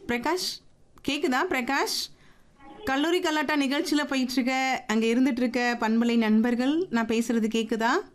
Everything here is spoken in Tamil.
பிரகாஷ் கேக்குதா பிரகாஷ்? கல்லூரி கலாட்டா நிகழ்ச்சியில் போயிட்டுருக்க அங்கே இருந்துட்டு இருக்க பண்பலை நண்பர்கள் நான் பேசுறது கேக்குதா?